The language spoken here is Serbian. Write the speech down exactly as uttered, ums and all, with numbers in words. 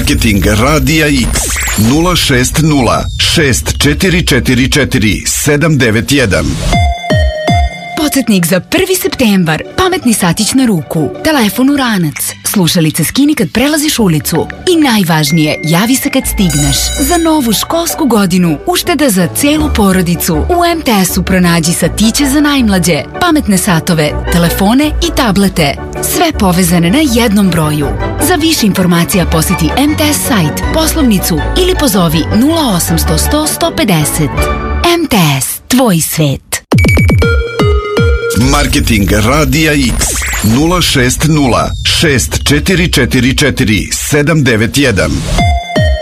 Marketing Radija X nula šest nula šest četiri četiri četiri sedam devet jedan. Podsjetnik za prvi septembar. Pametni satić na ruku, telefon u ranac, slušalice skini kad prelaziš ulicu i najvažnije, javi se kad stigneš. Za novu školsku godinu ušteda za celu porodicu. U em te esu pronađi satiće za najmlađe, pametne satove, telefone i tablete. Sve povezane na jednom broju. Za više informacija posjeti em te es sajt, poslovnicu ili pozovi nula osamsto sto sto pedeset. em te es, tvoj svet. Marketing Radija X nula šest nula šest četiri četiri četiri sedam devet jedan.